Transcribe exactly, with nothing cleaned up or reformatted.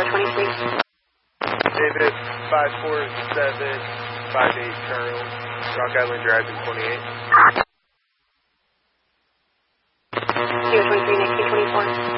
twenty-three. David, five four seven five eight Charles, Rock Island Drive in twenty-eight. Kilo twenty-three, next Q twenty-four.